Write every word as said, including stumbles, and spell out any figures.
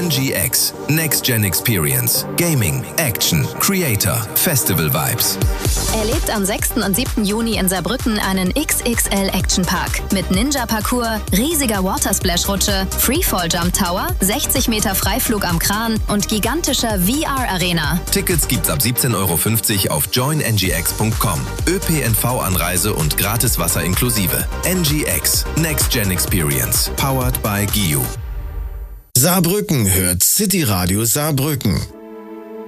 N G X, Next Gen Experience, Gaming, Action, Creator, Festival Vibes. Erlebt am sechsten und siebten Juni in Saarbrücken einen X X L Action Park mit Ninja-Parcours, riesiger Watersplash-Rutsche, Freefall-Jump Tower, sechzig Meter Freiflug am Kran und gigantischer V R-Arena. Tickets gibt's ab siebzehn Euro fünfzig auf join n g x punkt com. ÖPNV-Anreise und gratis Wasser inklusive. N G X, Next Gen Experience, powered by G I U. Saarbrücken hört City Radio Saarbrücken.